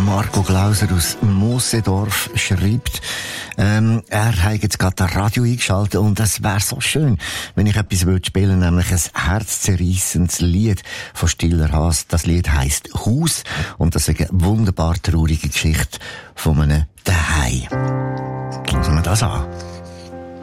Marco Glauser aus Moosseedorf schreibt, er hat jetzt gerade das Radio eingeschaltet und es wäre so schön, wenn ich etwas spielen würde, nämlich ein herzzerreissendes Lied von Stiller Haas. Das Lied heisst Haus und das ist eine wunderbar traurige Geschichte von einem Daheim. Hören wir das an.